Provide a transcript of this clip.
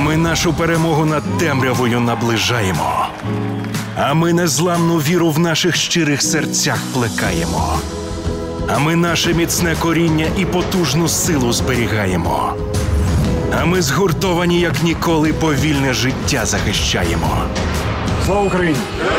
Ми нашу перемогу над темрявою наближаємо. А ми незламну віру в наших щирих серцях плекаємо. А ми наше міцне коріння і потужну силу зберігаємо. А ми згуртовані, як ніколи, повільне життя захищаємо. Слава Україні!